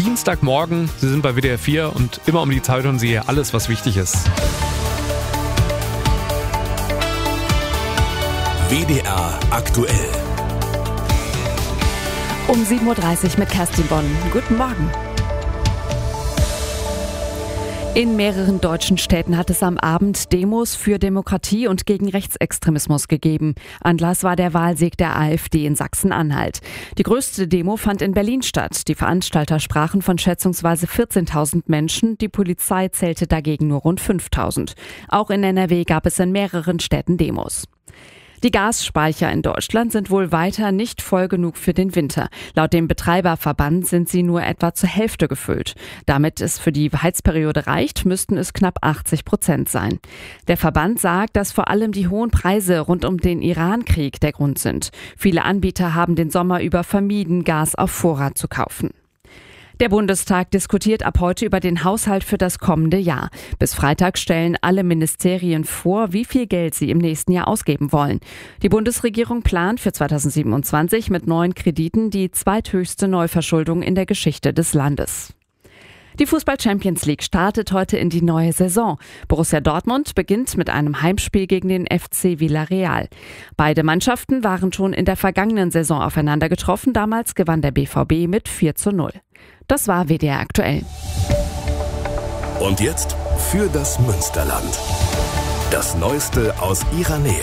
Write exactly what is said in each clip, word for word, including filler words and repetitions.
Dienstagmorgen. Sie sind bei W D R vier und immer um die Zeit hören Sie hier alles, was wichtig ist. W D R aktuell. Um sieben Uhr dreißig mit Kerstin Bonn. Guten Morgen. In mehreren deutschen Städten hat es am Abend Demos für Demokratie und gegen Rechtsextremismus gegeben. Anlass war der Wahlsieg der AfD in Sachsen-Anhalt. Die größte Demo fand in Berlin statt. Die Veranstalter sprachen von schätzungsweise vierzehntausend Menschen. Die Polizei zählte dagegen nur rund fünftausend. Auch in N R W gab es in mehreren Städten Demos. Die Gasspeicher in Deutschland sind wohl weiter nicht voll genug für den Winter. Laut dem Betreiberverband sind sie nur etwa zur Hälfte gefüllt. Damit es für die Heizperiode reicht, müssten es knapp achtzig Prozent sein. Der Verband sagt, dass vor allem die hohen Preise rund um den Iran-Krieg der Grund sind. Viele Anbieter haben den Sommer über vermieden, Gas auf Vorrat zu kaufen. Der Bundestag diskutiert ab heute über den Haushalt für das kommende Jahr. Bis Freitag stellen alle Ministerien vor, wie viel Geld sie im nächsten Jahr ausgeben wollen. Die Bundesregierung plant für zweitausendsiebenundzwanzig mit neuen Krediten die zweithöchste Neuverschuldung in der Geschichte des Landes. Die Fußball-Champions League startet heute in die neue Saison. Borussia Dortmund beginnt mit einem Heimspiel gegen den F C Villarreal. Beide Mannschaften waren schon in der vergangenen Saison aufeinander getroffen. Damals gewann der B V B mit vier zu null. Das war W D R aktuell. Und jetzt für das Münsterland. Das Neueste aus ihrer Nähe.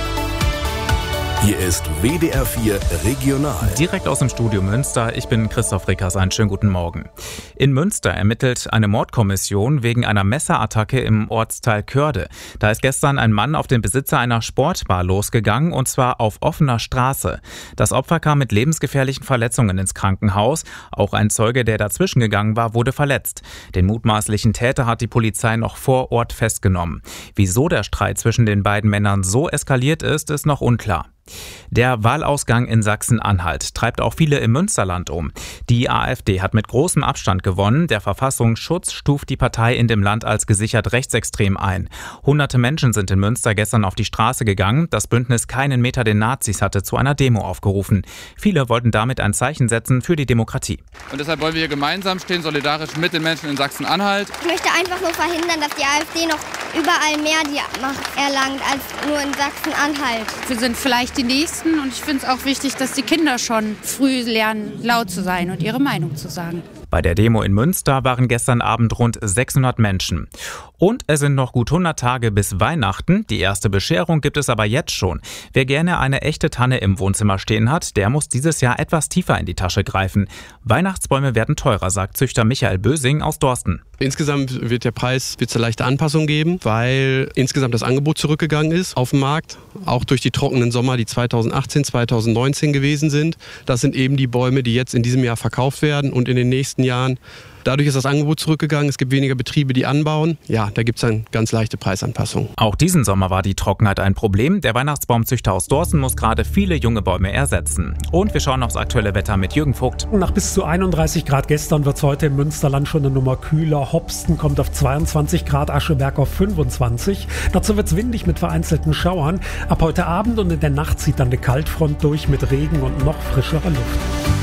Hier ist W D R vier Regional. Direkt aus dem Studio Münster. Ich bin Christoph Rickers. Einen schönen guten Morgen. In Münster ermittelt eine Mordkommission wegen einer Messerattacke im Ortsteil Körde. Da ist gestern ein Mann auf den Besitzer einer Sportbar losgegangen, und zwar auf offener Straße. Das Opfer kam mit lebensgefährlichen Verletzungen ins Krankenhaus. Auch ein Zeuge, der dazwischen gegangen war, wurde verletzt. Den mutmaßlichen Täter hat die Polizei noch vor Ort festgenommen. Wieso der Streit zwischen den beiden Männern so eskaliert ist, ist noch unklar. Der Wahlausgang in Sachsen-Anhalt treibt auch viele im Münsterland um. Die AfD hat mit großem Abstand gewonnen. Der Verfassungsschutz stuft die Partei in dem Land als gesichert rechtsextrem ein. Hunderte Menschen sind in Münster gestern auf die Straße gegangen. Das Bündnis Keinen Meter den Nazis hatte zu einer Demo aufgerufen. Viele wollten damit ein Zeichen setzen für die Demokratie. Und deshalb wollen wir hier gemeinsam stehen, solidarisch mit den Menschen in Sachsen-Anhalt. Ich möchte einfach nur verhindern, dass die AfD noch überall mehr die Macht erlangt als nur in Sachsen-Anhalt. Wir sind vielleicht die Nächsten, und ich finde es auch wichtig, dass die Kinder schon früh lernen, laut zu sein und ihre Meinung zu sagen. Bei der Demo in Münster waren gestern Abend rund sechshundert Menschen. Und es sind noch gut hundert Tage bis Weihnachten. Die erste Bescherung gibt es aber jetzt schon. Wer gerne eine echte Tanne im Wohnzimmer stehen hat, der muss dieses Jahr etwas tiefer in die Tasche greifen. Weihnachtsbäume werden teurer, sagt Züchter Michael Bösing aus Dorsten. Insgesamt wird der Preis wird's eine leichte Anpassung geben, weil insgesamt das Angebot zurückgegangen ist auf dem Markt. Auch durch die trockenen Sommer, die zweitausendachtzehn, zweitausendneunzehn gewesen sind. Das sind eben die Bäume, die jetzt in diesem Jahr verkauft werden und in den nächsten Jahren. Dadurch ist das Angebot zurückgegangen, es gibt weniger Betriebe, die anbauen. Ja, da gibt es dann ganz leichte Preisanpassungen. Auch diesen Sommer war die Trockenheit ein Problem. Der Weihnachtsbaumzüchter aus Dorsten muss gerade viele junge Bäume ersetzen. Und wir schauen aufs aktuelle Wetter mit Jürgen Vogt. Nach bis zu einunddreißig Grad gestern wird es heute im Münsterland schon eine Nummer kühler. Hopsten kommt auf zweiundzwanzig Grad, Ascheberg auf fünfundzwanzig. Dazu wird es windig mit vereinzelten Schauern. Ab heute Abend und in der Nacht zieht dann eine Kaltfront durch mit Regen und noch frischerer Luft.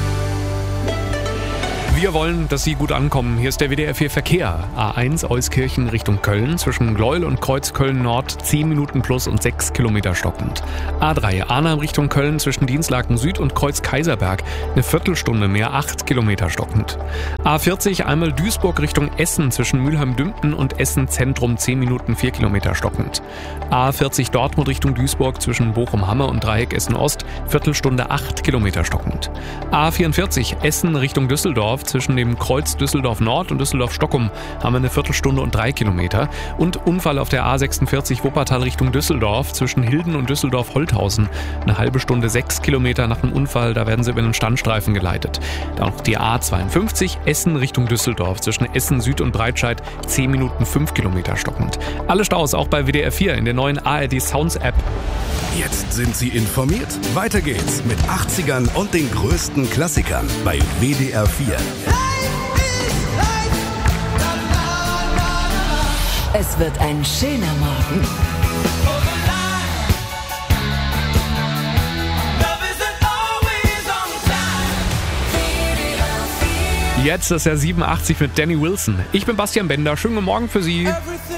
Wir wollen, dass Sie gut ankommen. Hier ist der W D R vier Verkehr. A eins Euskirchen Richtung Köln. Zwischen Gleuel und Kreuz Köln-Nord zehn Minuten plus und sechs Kilometer stockend. A drei Arnhem Richtung Köln zwischen Dienstlaken Süd und Kreuz Kaiserberg. Eine Viertelstunde mehr, acht Kilometer stockend. A vierzig einmal Duisburg Richtung Essen zwischen Mülheim-Dümpten und Essen Zentrum zehn Minuten, vier Kilometer stockend. A vierzig Dortmund Richtung Duisburg zwischen Bochum-Hamme und Dreieck Essen-Ost. Viertelstunde, acht Kilometer stockend. A vierundvierzig Essen Richtung Düsseldorf zwischen dem Kreuz Düsseldorf-Nord und Düsseldorf-Stockholm haben wir eine Viertelstunde und drei Kilometer. Und Unfall auf der A sechsundvierzig Wuppertal Richtung Düsseldorf zwischen Hilden und Düsseldorf-Holthausen. Eine halbe Stunde, sechs Kilometer nach dem Unfall, da werden sie über einen Standstreifen geleitet. Dann noch die A zweiundfünfzig Essen Richtung Düsseldorf zwischen Essen Süd und Breitscheid zehn Minuten, fünf Kilometer stockend. Alle Staus auch bei W D R vier in der neuen A R D Sounds App. Jetzt sind Sie informiert. Weiter geht's mit achtzigern und den größten Klassikern bei W D R vier. Es wird ein schöner Morgen. Jetzt ist er siebenundachtzig mit Danny Wilson. Ich bin Bastian Bender. Schönen guten Morgen für Sie.